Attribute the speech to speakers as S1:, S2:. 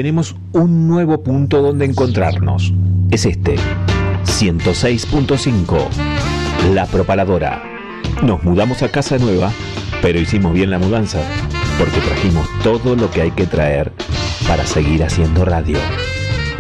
S1: tenemos un nuevo punto donde encontrarnos. Es este, 106.5, La Propaladora. Nos mudamos a casa nueva, pero hicimos bien la mudanza, porque trajimos todo lo que hay que traer para seguir haciendo radio.